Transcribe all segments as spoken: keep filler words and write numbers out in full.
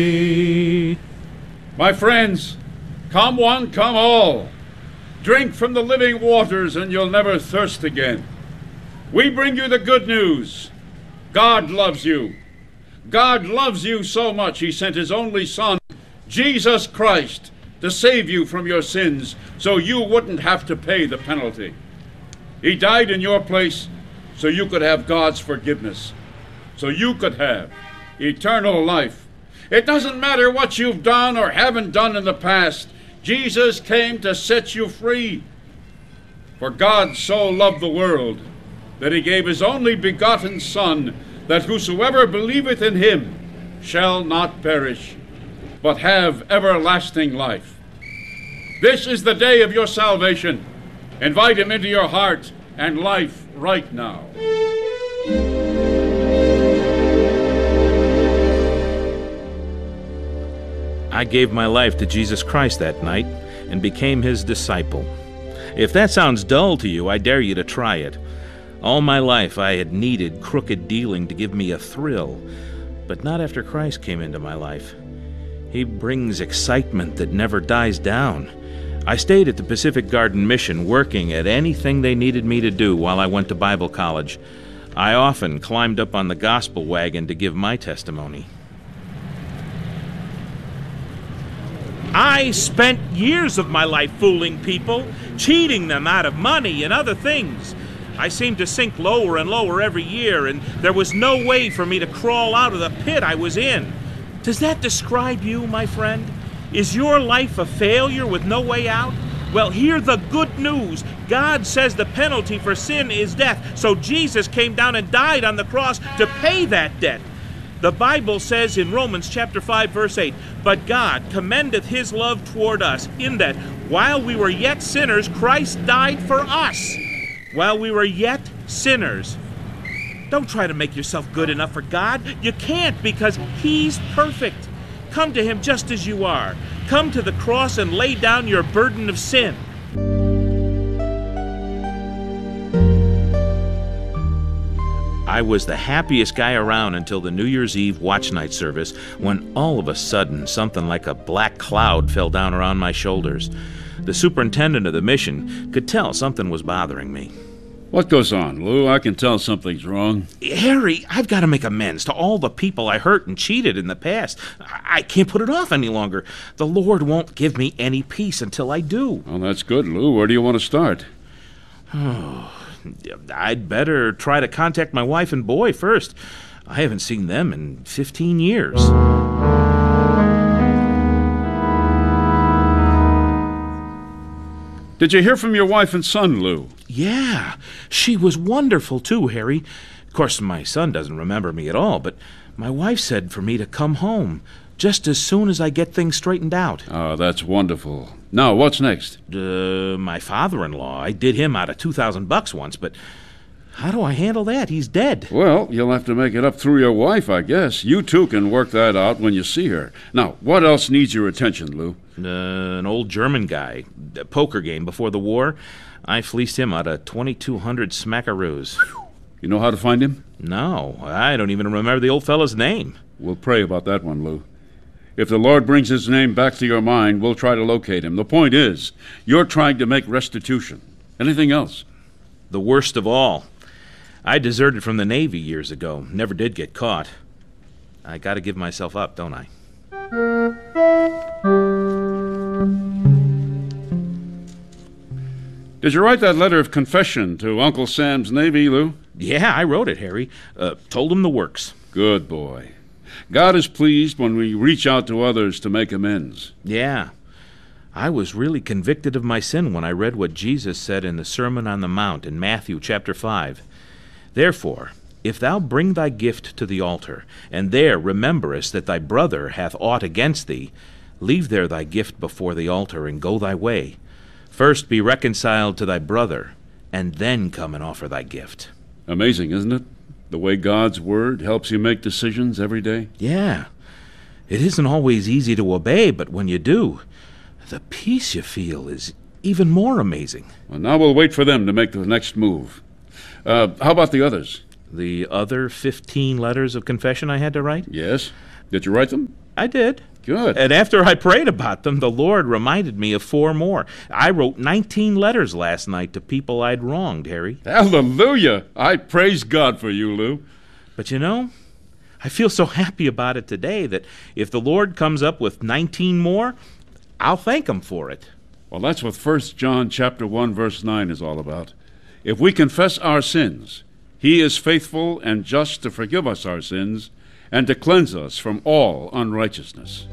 My friends, come one, come all. Drink from the living waters and you'll never thirst again. We bring you the good news. God loves you. God loves you so much he sent his only Son, Jesus Christ, to save you from your sins so you wouldn't have to pay the penalty. He died in your place so you could have God's forgiveness, so you could have eternal life. It doesn't matter what you've done or haven't done in the past. Jesus came to set you free. For God so loved the world that he gave his only begotten Son, that whosoever believeth in him shall not perish, but have everlasting life. This is the day of your salvation. Invite him into your heart and life right now. I gave my life to Jesus Christ that night and became his disciple. If that sounds dull to you, I dare you to try it. All my life I had needed crooked dealing to give me a thrill, but not after Christ came into my life. He brings excitement that never dies down. I stayed at the Pacific Garden Mission, working at anything they needed me to do while I went to Bible college. I often climbed up on the gospel wagon to give my testimony. I spent years of my life fooling people, cheating them out of money and other things. I seemed to sink lower and lower every year, and there was no way for me to crawl out of the pit I was in. Does that describe you, my friend? Is your life a failure with no way out? Well, hear the good news. God says the penalty for sin is death, so Jesus came down and died on the cross to pay that debt. The Bible says in Romans chapter five, verse eight, "But God commendeth his love toward us, in that while we were yet sinners, Christ died for us." While we were yet sinners. Don't try to make yourself good enough for God. You can't, because he's perfect. Come to him just as you are. Come to the cross and lay down your burden of sin. I was the happiest guy around until the New Year's Eve watch night service, when all of a sudden something like a black cloud fell down around my shoulders. The superintendent of the mission could tell something was bothering me. What goes on, Lou? I can tell something's wrong. Harry, I've got to make amends to all the people I hurt and cheated in the past. I can't put it off any longer. The Lord won't give me any peace until I do. Well, that's good, Lou. Where do you want to start? Oh, I'd better try to contact my wife and boy first. I haven't seen them in fifteen years. Did you hear from your wife and son, Lou? Yeah, she was wonderful too, Harry. Of course, my son doesn't remember me at all, but my wife said for me to come home just as soon as I get things straightened out. Oh, that's wonderful. Now, what's next? Uh, my father-in-law. I did him out of two thousand bucks once, but how do I handle that? He's dead. Well, you'll have to make it up through your wife, I guess. You two can work that out when you see her. Now, what else needs your attention, Lou? Uh, an old German guy. A poker game before the war. I fleeced him out of twenty-two hundred smackaroos. You know how to find him? No, I don't even remember the old fellow's name. We'll pray about that one, Lou. If the Lord brings his name back to your mind, we'll try to locate him. The point is, you're trying to make restitution. Anything else? The worst of all. I deserted from the Navy years ago. Never did get caught. I gotta give myself up, don't I? Did you write that letter of confession to Uncle Sam's Navy, Lou? Yeah, I wrote it, Harry. Uh, told him the works. Good boy. God is pleased when we reach out to others to make amends. Yeah. I was really convicted of my sin when I read what Jesus said in the Sermon on the Mount in Matthew chapter five. Therefore, if thou bring thy gift to the altar, and there rememberest that thy brother hath aught against thee, leave there thy gift before the altar, and go thy way. First be reconciled to thy brother, and then come and offer thy gift. Amazing, isn't it? The way God's Word helps you make decisions every day. Yeah. It isn't always easy to obey, but when you do, the peace you feel is even more amazing. Well, now we'll wait for them to make the next move. Uh, how about the others? The other fifteen letters of confession I had to write? Yes. Did you write them? I did. Good. And after I prayed about them, the Lord reminded me of four more. I wrote nineteen letters last night to people I'd wronged, Harry. Hallelujah. I praise God for you, Lou. But you know, I feel so happy about it today that if the Lord comes up with nineteen more, I'll thank him for it. Well, that's what First John chapter one, verse nine is all about. If we confess our sins, he is faithful and just to forgive us our sins and to cleanse us from all unrighteousness.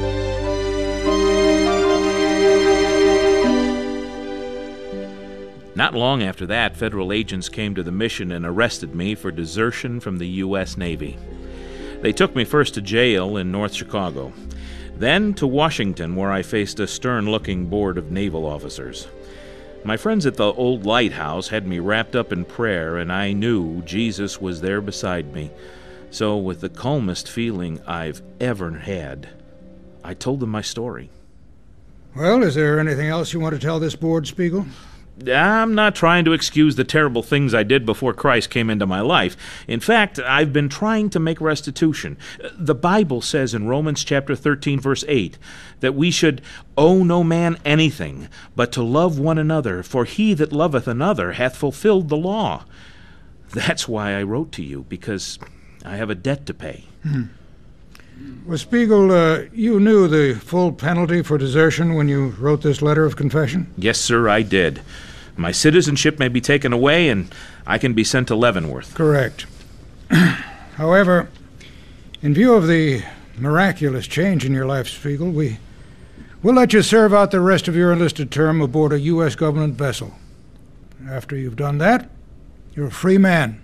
Not long after that, federal agents came to the mission and arrested me for desertion from the U S Navy. They took me first to jail in North Chicago, then to Washington, where I faced a stern-looking board of naval officers. My friends at the old lighthouse had me wrapped up in prayer, and I knew Jesus was there beside me. So, with the calmest feeling I've ever had, I told them my story. Well, is there anything else you want to tell this board, Spiegel? I'm not trying to excuse the terrible things I did before Christ came into my life. In fact, I've been trying to make restitution. The Bible says in Romans chapter thirteen, verse eight, that we should owe no man anything, but to love one another, for he that loveth another hath fulfilled the law. That's why I wrote to you, because I have a debt to pay. Hmm. Well, Spiegel, uh, you knew the full penalty for desertion when you wrote this letter of confession? Yes, sir, I did. My citizenship may be taken away, and I can be sent to Leavenworth. Correct. However, in view of the miraculous change in your life, Spiegel, we will let you serve out the rest of your enlisted term aboard a U S government vessel. After you've done that, you're a free man.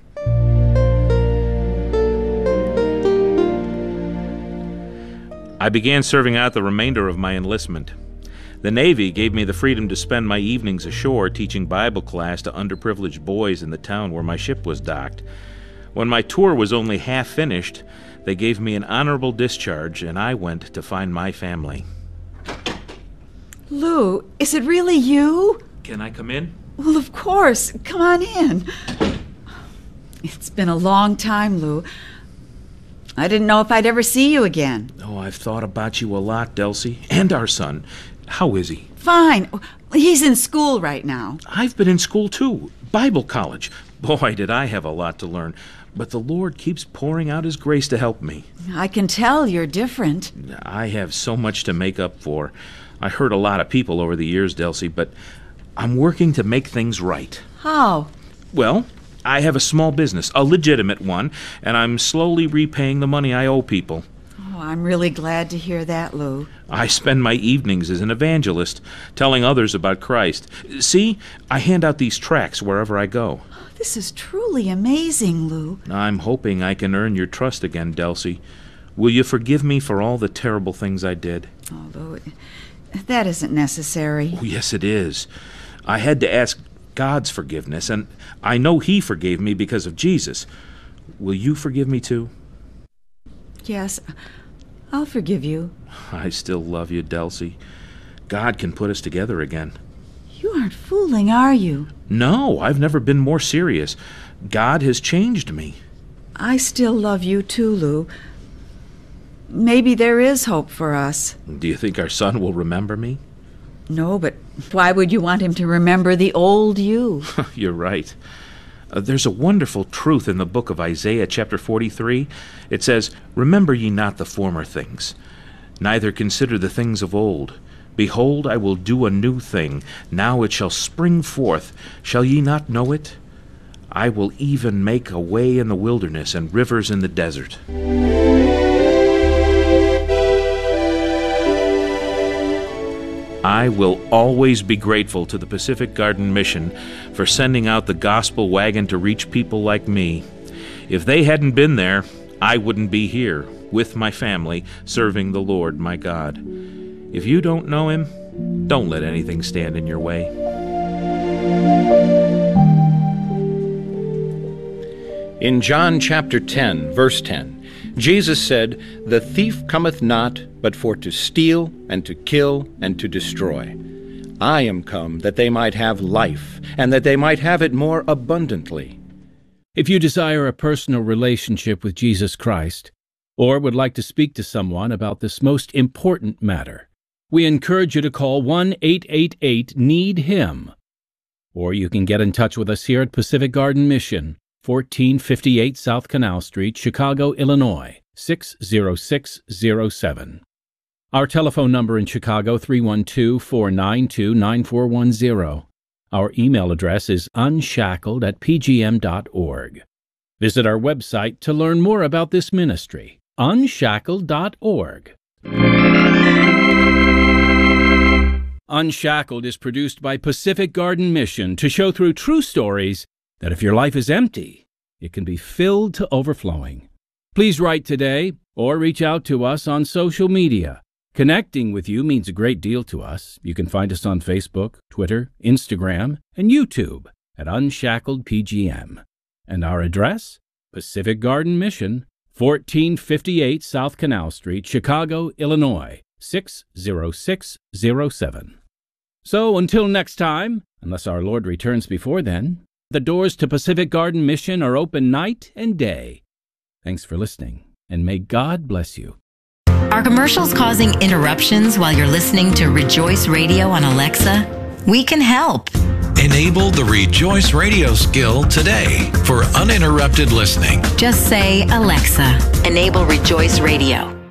I began serving out the remainder of my enlistment. The Navy gave me the freedom to spend my evenings ashore teaching Bible class to underprivileged boys in the town where my ship was docked. When my tour was only half finished, they gave me an honorable discharge, and I went to find my family. Lou, is it really you? Can I come in? Well, of course. Come on in. It's been a long time, Lou. I didn't know if I'd ever see you again. Oh, I've thought about you a lot, Delcy, and our son. How is he? Fine. He's in school right now. I've been in school, too. Bible college. Boy, did I have a lot to learn. But the Lord keeps pouring out His grace to help me. I can tell you're different. I have so much to make up for. I hurt a lot of people over the years, Delcy, but I'm working to make things right. How? Well, I have a small business, a legitimate one, and I'm slowly repaying the money I owe people. Oh, I'm really glad to hear that, Lou. I spend my evenings as an evangelist, telling others about Christ. See, I hand out these tracts wherever I go. This is truly amazing, Lou. I'm hoping I can earn your trust again, Delcy. Will you forgive me for all the terrible things I did? Oh, Lou, that isn't necessary. Oh, yes, it is. I had to ask God's forgiveness, and I know He forgave me because of Jesus. Will you forgive me too? Yes, I'll forgive you. I still love you, Delcy. God can put us together again. You aren't fooling, are you? No, I've never been more serious. God has changed me. I still love you too, Lou. Maybe there is hope for us. Do you think our son will remember me? No, but why would you want him to remember the old you? You're right. Uh, there's a wonderful truth in the book of Isaiah, chapter forty-three. It says, "Remember ye not the former things, neither consider the things of old. Behold, I will do a new thing. Now it shall spring forth. Shall ye not know it? I will even make a way in the wilderness and rivers in the desert." I will always be grateful to the Pacific Garden Mission for sending out the gospel wagon to reach people like me. If they hadn't been there, I wouldn't be here with my family serving the Lord my God. If you don't know Him, don't let anything stand in your way. In John chapter ten, verse ten, Jesus said, "The thief cometh not, but for to steal, and to kill, and to destroy. I am come that they might have life, and that they might have it more abundantly." If you desire a personal relationship with Jesus Christ, or would like to speak to someone about this most important matter, we encourage you to call one eight eight eight need him. Or you can get in touch with us here at Pacific Garden Mission, fourteen fifty-eight South Canal Street, Chicago, Illinois, six zero six zero seven. Our telephone number in Chicago, three one two, four nine two, nine four one zero. Our email address is unshackled at p g m dot org. Visit our website to learn more about this ministry, unshackled dot org. Unshackled is produced by Pacific Garden Mission to show through true stories that if your life is empty, it can be filled to overflowing. Please write today or reach out to us on social media. Connecting with you means a great deal to us. You can find us on Facebook, Twitter, Instagram, and YouTube at Unshackled P G M. And our address? Pacific Garden Mission, fourteen fifty-eight South Canal Street, Chicago, Illinois, six zero six zero seven. So until next time, unless our Lord returns before then, the doors to Pacific Garden Mission are open night and day. Thanks for listening, and may God bless you. Are commercials causing interruptions while you're listening to Rejoice Radio on Alexa? We can help. Enable the Rejoice Radio skill today for uninterrupted listening. Just say, Alexa, enable Rejoice Radio.